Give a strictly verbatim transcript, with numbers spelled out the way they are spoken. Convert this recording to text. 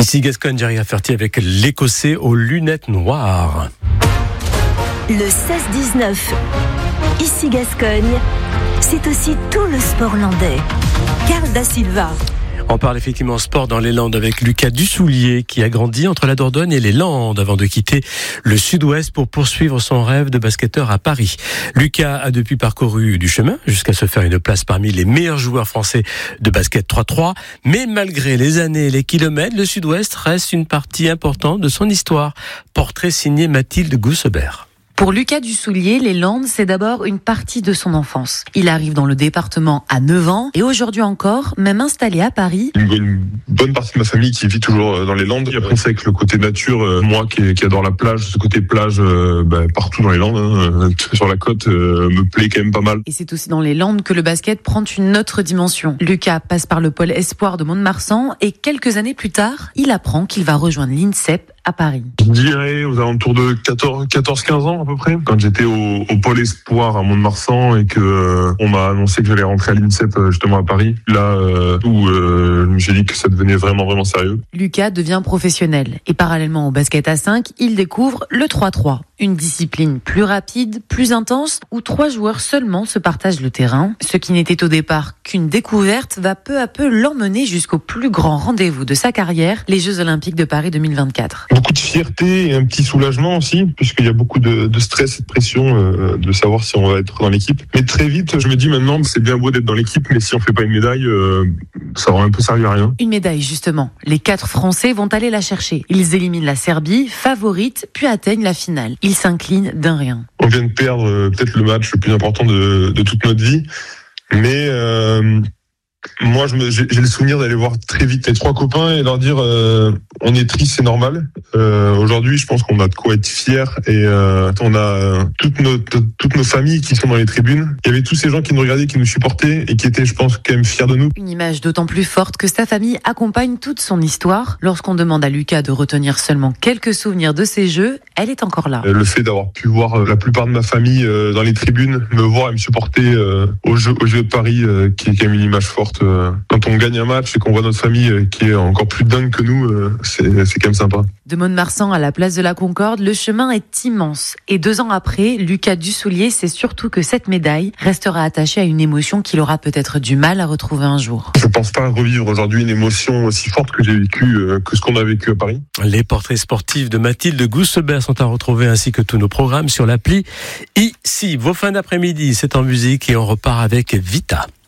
Ici Gascogne, Jerry Rafferty avec l'Écossais aux lunettes noires. Le seize dix-neuf, ici Gascogne, c'est aussi tout le sport landais. Carl Da Silva. On parle effectivement sport dans les Landes avec Lucas Dussoulier qui a grandi entre la Dordogne et les Landes avant de quitter le sud-ouest pour poursuivre son rêve de basketteur à Paris. Lucas a depuis parcouru du chemin jusqu'à se faire une place parmi les meilleurs joueurs français de basket trois trois. Mais malgré les années et les kilomètres, le sud-ouest reste une partie importante de son histoire. Portrait signé Mathilde Goussebert. Pour Lucas Dussoulier, les Landes, c'est d'abord une partie de son enfance. Il arrive dans le département à neuf ans et aujourd'hui encore, même installé à Paris. Une bonne partie de ma famille qui vit toujours dans les Landes. Et après, c'est avec le côté nature, moi qui, qui adore la plage, ce côté plage bah, partout dans les Landes, hein, sur la côte, euh, me plaît quand même pas mal. Et c'est aussi dans les Landes que le basket prend une autre dimension. Lucas passe par le pôle espoir de Mont-de-Marsan et quelques années plus tard, il apprend qu'il va rejoindre l'INSEP à Paris. Je dirais aux alentours de quatorze quinze ans à peu près, quand j'étais au, au pôle espoir à Mont-de-Marsan et que euh, on m'a annoncé que j'allais rentrer à l'INSEP justement à Paris, là euh, où euh, je me suis dit que ça devenait vraiment vraiment sérieux. Lucas devient professionnel et parallèlement au basket à cinq, il découvre le trois trois, une discipline plus rapide, plus intense, où trois joueurs seulement se partagent le terrain. Ce qui n'était au départ qu'une découverte va peu à peu l'emmener jusqu'au plus grand rendez-vous de sa carrière, les Jeux Olympiques de Paris deux mille vingt-quatre. Beaucoup de fierté et un petit soulagement aussi, puisqu'il y a beaucoup de, de stress et de pression euh, de savoir si on va être dans l'équipe. Mais très vite, je me dis maintenant, c'est bien beau d'être dans l'équipe, mais si on fait pas une médaille, euh, ça aura un peu servi à rien. Une médaille, justement. Les quatre Français vont aller la chercher. Ils éliminent la Serbie, favorite, puis atteignent la finale. Ils s'inclinent d'un rien. On vient de perdre euh, peut-être le match le plus important de, de toute notre vie, mais... Euh, Moi, je me, j'ai, j'ai le souvenir d'aller voir très vite les trois copains et leur dire euh, on est triste, c'est normal. Euh, aujourd'hui, je pense qu'on a de quoi être fiers et euh, on a euh, toutes nos toutes nos familles qui sont dans les tribunes. Il y avait tous ces gens qui nous regardaient, qui nous supportaient et qui étaient, je pense, quand même fiers de nous. Une image d'autant plus forte que sa famille accompagne toute son histoire. Lorsqu'on demande à Lucas de retenir seulement quelques souvenirs de ces jeux, elle est encore là. Le fait d'avoir pu voir la plupart de ma famille euh, dans les tribunes, me voir et me supporter euh, aux Jeux aux Jeux de Paris, euh, qui est quand même une image forte. Quand on gagne un match et qu'on voit notre famille qui est encore plus dingue que nous, c'est, c'est quand même sympa. De Mont-de-Marsan à la place de la Concorde, le chemin est immense. Et deux ans après, Lucas Dussoulier sait surtout que cette médaille restera attachée à une émotion qu'il aura peut-être du mal à retrouver un jour. Je pense pas revivre aujourd'hui une émotion aussi forte que j'ai vécue, que ce qu'on a vécu à Paris. Les portraits sportifs de Mathilde Goussebert sont à retrouver ainsi que tous nos programmes sur l'appli Ici. Vos fins d'après-midi, c'est en musique et on repart avec Vita.